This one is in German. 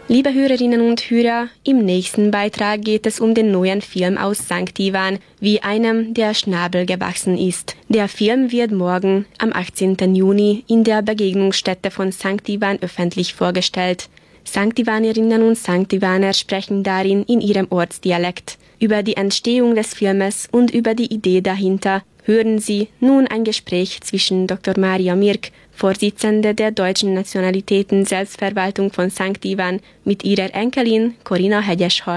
Liebe Hörerinnen und Hörer, im nächsten Beitrag geht es um den neuen Film aus St. Ivan, wie einem der Schnabel gewachsen ist. Der Film wird morgen, am 18. Juni, in der Begegnungsstätte von St. Ivan öffentlich vorgestellt. St. Ivanerinnen und St. Ivaner sprechen darin in ihrem Ortsdialekt. Über die Entstehung des Filmes und über die Idee dahinter hören Sie nun ein Gespräch zwischen Dr. Maria Mirk, Vorsitzende der Deutschen Nationalitäten Selbstverwaltung von St. Ivan, mit ihrer Enkelin Corinna Hegyeshal.